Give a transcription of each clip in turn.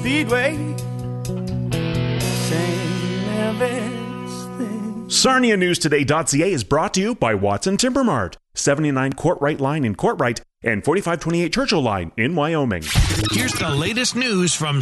Speedway. Same everything. SarniaNewsToday.ca is brought to you by Watson Timber Mart, 79 Courtright Line in Courtright and 4528 Churchill Line in Wyoming. Here's the latest news from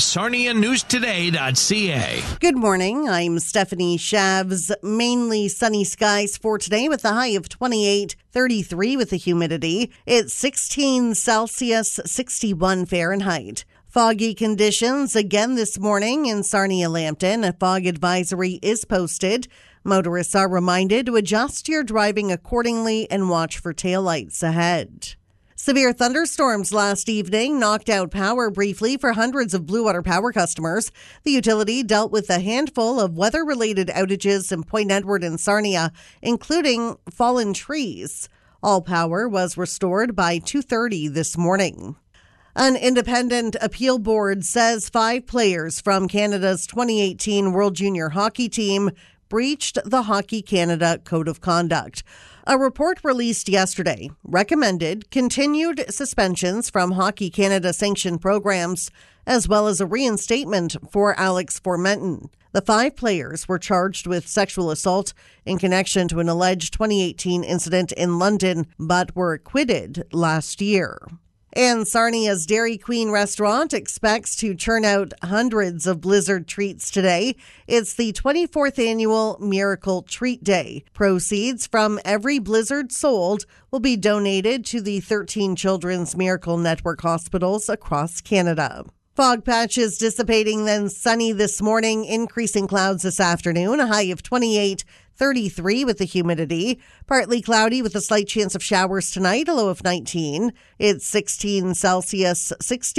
SarniaNewsToday.ca. Good morning. I'm Stephanie Shavs. Mainly sunny skies for today with a high of 28, 33 with the humidity. It's 16 Celsius, 61 Fahrenheit. Foggy conditions again this morning in Sarnia-Lambton. A fog advisory is posted. Motorists are reminded to adjust your driving accordingly and watch for taillights ahead. Severe thunderstorms last evening knocked out power briefly for hundreds of Blue Water Power customers. The utility dealt with a handful of weather-related outages in Point Edward and Sarnia, including fallen trees. All power was restored by 2:30 this morning. An independent appeal board says 5 players from Canada's 2018 World Junior Hockey team breached the Hockey Canada Code of Conduct. A report released yesterday recommended continued suspensions from Hockey Canada sanctioned programs, as well as a reinstatement for Alex Formenton. The 5 players were charged with sexual assault in connection to an alleged 2018 incident in London, but were acquitted last year. And Sarnia's Dairy Queen restaurant expects to churn out hundreds of Blizzard treats today. It's the 24th annual Miracle Treat Day. Proceeds from every Blizzard sold will be donated to the 13 Children's Miracle Network hospitals across Canada. Fog patches dissipating, then sunny this morning, increasing clouds this afternoon, a high of 28, 33 with the humidity. Partly cloudy with a slight chance of showers tonight, a low of 19. It's 16 Celsius,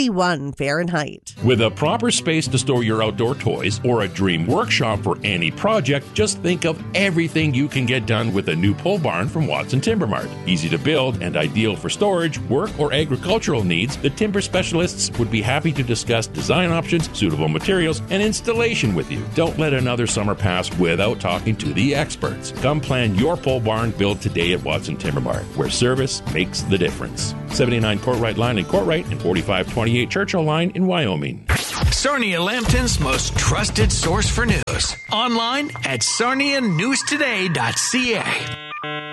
61 Fahrenheit. With a proper space to store your outdoor toys or a dream workshop for any project, just think of everything you can get done with a new pole barn from Watson Timber Mart. Easy to build and ideal for storage, work, or agricultural needs, the timber specialists would be happy to discuss design options, suitable materials, and installation with you. Don't let another summer pass without talking to the experts. Come plan your pole barn build today at Watson Timber Mart, where service makes the difference. 79 Courtright Line in Courtright and 4528 Churchill Line in Wyoming. Sarnia-Lambton's most trusted source for news. Online at SarniaNewsToday.ca.